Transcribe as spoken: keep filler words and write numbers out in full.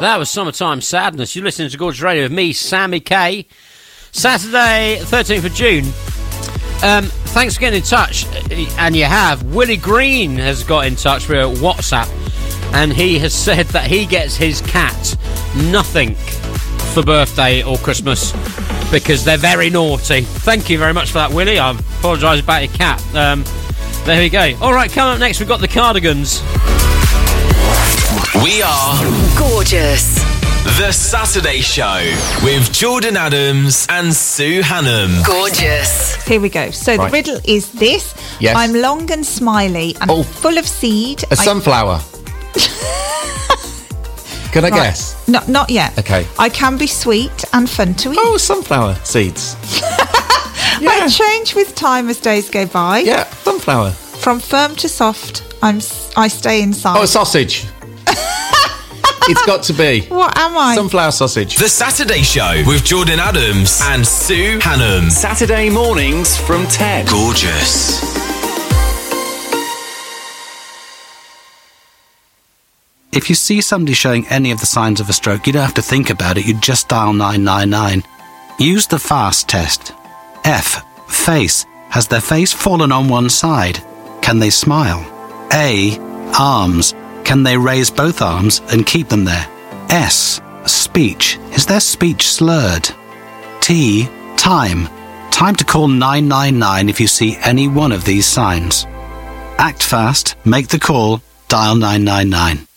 That was Summertime Sadness. You're listening to Gorgeous Radio with me, Sammy K. Saturday, thirteenth of June. Um, thanks for getting in touch. And you have. Willie Green has got in touch via WhatsApp. And he has said that he gets his cat nothing for birthday or Christmas because they're very naughty. Thank you very much for that, Willie. I apologise about your cat. Um, there we go. All right, coming up next, we've got the Cardigans. We are Gorgeous. The Saturday Show with Jordan Adams and Sue Hannam. Gorgeous. Here we go. So Right. the riddle is this. Yes. I'm long and smiley and Oh. full of seed. A I- sunflower. Can I Right. guess? No, not yet. Okay. I can be sweet and fun to eat. Oh, sunflower seeds. I change with time as days go by. Yeah, sunflower. From firm to soft, I'm s- I stay inside. Oh, a sausage. It's got to be. What am I? Sunflower sausage. The Saturday Show with Jordan Adams and Sue Hannam. Saturday mornings from ten. Gorgeous. If you see somebody showing any of the signs of a stroke, you don't have to think about it, you just dial nine nine nine. Use the FAST test. F. Face. Has their face fallen on one side? Can they smile? A. Arms. Can they raise both arms and keep them there? S. Speech. Is their speech slurred? T. Time. Time to call nine nine nine if you see any one of these signs. Act fast, make the call, dial nine nine nine.